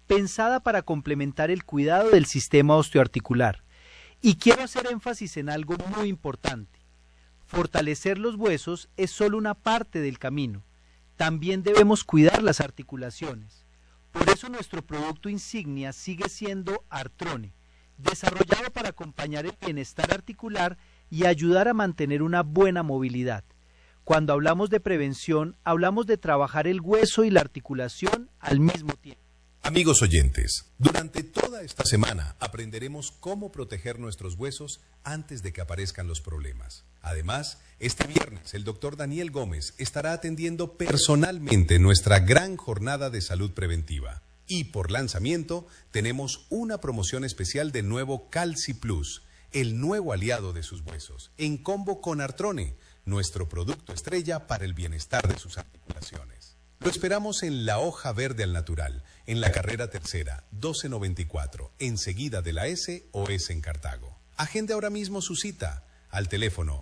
pensada para complementar el cuidado del sistema osteoarticular. Y quiero hacer énfasis en algo muy importante. Fortalecer los huesos es solo una parte del camino. También debemos cuidar las articulaciones. Por eso nuestro producto insignia sigue siendo Artrone, desarrollado para acompañar el bienestar articular y ayudar a mantener una buena movilidad. Cuando hablamos de prevención, hablamos de trabajar el hueso y la articulación al mismo tiempo. Amigos oyentes, durante toda esta semana aprenderemos cómo proteger nuestros huesos antes de que aparezcan los problemas. Además, este viernes el doctor Daniel Gómez estará atendiendo personalmente nuestra gran jornada de salud preventiva. Y por lanzamiento tenemos una promoción especial del nuevo Calci Plus, el nuevo aliado de sus huesos, en combo con Artrone, nuestro producto estrella para el bienestar de sus articulaciones. Lo esperamos en La Hoja Verde al Natural, en la carrera tercera, 1294, enseguida de la SOS en Cartago. Agende ahora mismo su cita al teléfono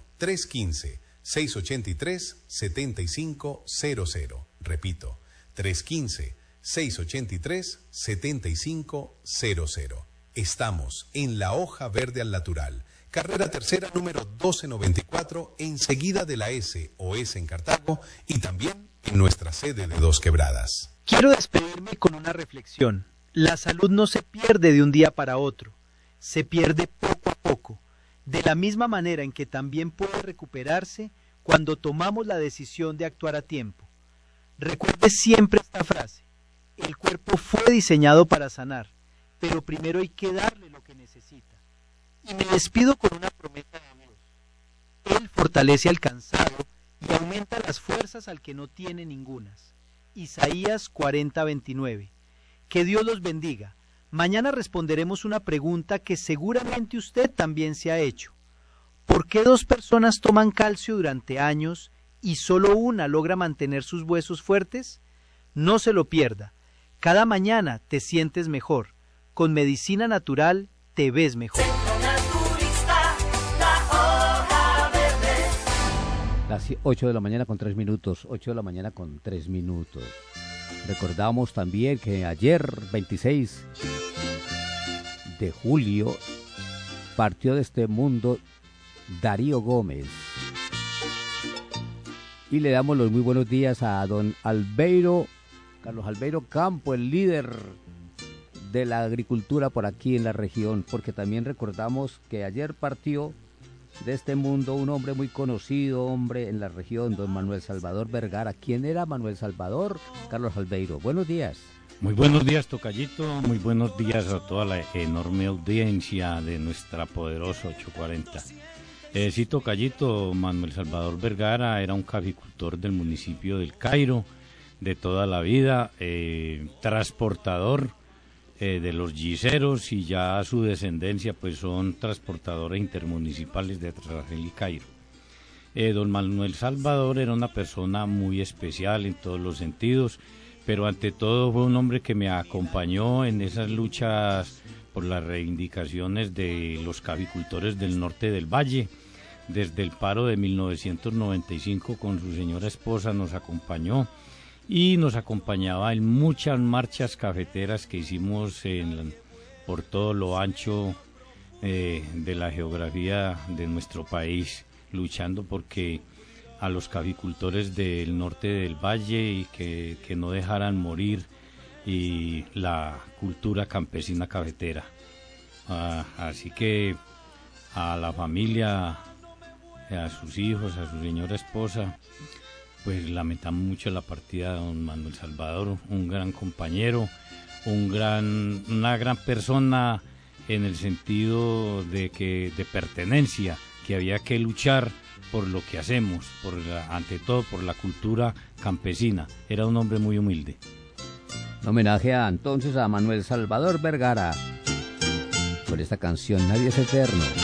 315-683-7500. Repito, 315-683-7500. Estamos en La Hoja Verde al Natural, carrera tercera número 1294, enseguida de la SOS en Cartago y también en nuestra sede de Dos Quebradas. Quiero despedirme con una reflexión. La salud no se pierde de un día para otro, se pierde poco a poco, de la misma manera en que también puede recuperarse cuando tomamos la decisión de actuar a tiempo. Recuerde siempre esta frase: el cuerpo fue diseñado para sanar, pero primero hay que darle lo que necesita. Y me despido con una promesa de Dios. Él fortalece al cansado y aumenta las fuerzas al que no tiene ningunas. Isaías 40:29. Que Dios los bendiga. Mañana responderemos una pregunta que seguramente usted también se ha hecho. ¿Por qué 2 personas toman calcio durante años y solo una logra mantener sus huesos fuertes? No se lo pierda. Cada mañana te sientes mejor. Con medicina natural te ves mejor. Las 8 de la mañana con 3 minutos, 8 de la mañana con 3 minutos. Recordamos también que ayer, 26 de julio, partió de este mundo Darío Gómez. Y le damos los muy buenos días a don Albeiro, Carlos Albeiro Campo, el líder de la agricultura por aquí en la región, porque también recordamos que ayer partió de este mundo un hombre muy conocido, hombre en la región, don Manuel Salvador Vergara. ¿Quién era Manuel Salvador? Carlos Albeiro, buenos días. Muy buenos días, tocallito, muy buenos días a toda la enorme audiencia de nuestra poderosa 840. Sí, tocallito, Manuel Salvador Vergara era un caficultor del municipio del Cairo de toda la vida, transportador de los yiseros, y ya su descendencia pues son transportadores intermunicipales de Argel y Cairo. Don Manuel Salvador era una persona muy especial en todos los sentidos, pero ante todo fue un hombre que me acompañó en esas luchas por las reivindicaciones de los caficultores del norte del valle. Desde el paro de 1995 con su señora esposa nos acompañó y nos acompañaba en muchas marchas cafeteras que hicimos por todo lo ancho de la geografía de nuestro país, luchando porque a los caficultores del norte del valle y que no dejaran morir y la cultura campesina cafetera. Así que a la familia, a sus hijos, a su señora esposa, pues lamentamos mucho la partida de don Manuel Salvador, un gran compañero, una gran persona en el sentido de pertenencia, que había que luchar por lo que hacemos, ante todo por la cultura campesina. Era un hombre muy humilde. Un homenaje entonces a Manuel Salvador Vergara por esta canción Nadie es Eterno.